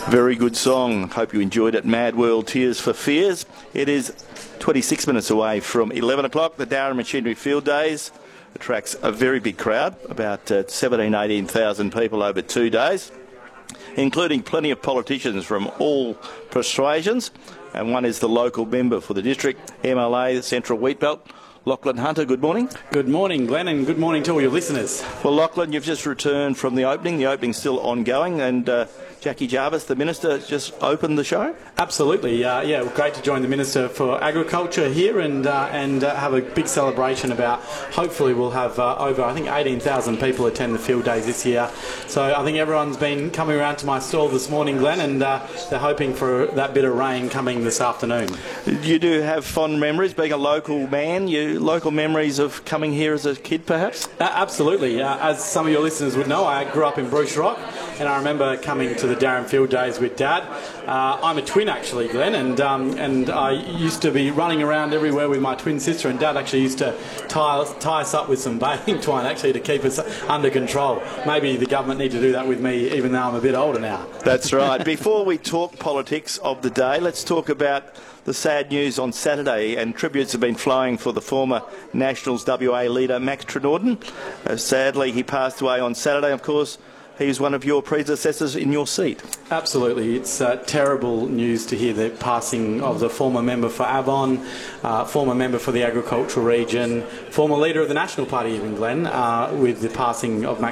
Very good song. Hope you enjoyed it. Mad World Tears for Fears. It is 26 minutes away from 11 o'clock, the Darren Machinery Field Days. Attracts a very big crowd, about 18,000 people over 2 days, including plenty of politicians from all persuasions. And one is the local member for the district, MLA, the Central Wheatbelt, Lachlan Hunter. Good morning. Good morning, Glenn, and good morning to all your listeners. Well, Lachlan, you've just returned from the opening. The opening's still ongoing, and Jackie Jarvis, the Minister, just opened the show? Absolutely. Great to join the Minister for Agriculture here and have a big celebration about, hopefully we'll have over, 18,000 people attend the field days this year. So I think everyone's been coming around to my stall this morning, Glenn, and they're hoping for that bit of rain coming this afternoon. You do have fond memories, being a local man, local memories of coming here as a kid, perhaps? Absolutely. As some of your listeners would know, I grew up in Bruce Rock, and I remember coming to the Darren Field Days with Dad. I'm a twin, actually, Glenn, and I used to be running around everywhere with my twin sister, and Dad actually used to tie us up with some baling twine, actually, to keep us under control. Maybe the government need to do that with me, even though I'm a bit older now. That's right. Before we talk politics of the day, let's talk about the sad news on Saturday, and tributes have been flowing for the former Nationals WA leader, Max Trenorden. Sadly, he passed away on Saturday, of course. He's one of your predecessors in your seat. Absolutely. It's terrible news to hear the passing of the former member for Avon, former member for the agricultural region, former leader of the National Party even, Glenn, with the passing of Max